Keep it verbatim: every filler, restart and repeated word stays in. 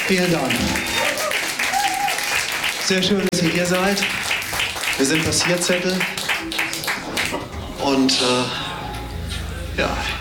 Vielen Dank. Sehr schön, dass ihr hier seid. Wir sind Passierzettel. Und äh, ja.